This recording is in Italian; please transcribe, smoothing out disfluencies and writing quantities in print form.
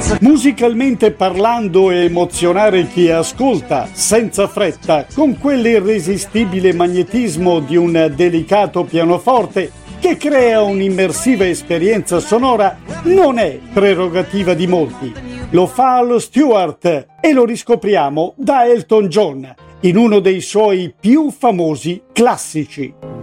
Musicalmente parlando, emozionare chi ascolta senza fretta con quell'irresistibile magnetismo di un delicato pianoforte che crea un'immersiva esperienza sonora non è prerogativa di molti. Lo fa Al Stewart e lo riscopriamo da Elton John in uno dei suoi più famosi classici.